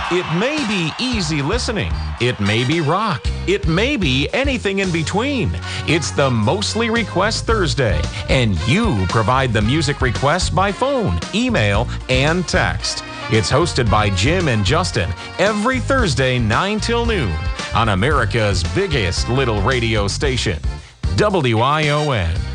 It may be easy listening. It may be rock. It may be anything in between. It's the Mostly Request Thursday, and you provide the music requests by phone, email, and text. It's hosted by Jim and Justin every Thursday, 9 till noon, on America's biggest little radio station, WION.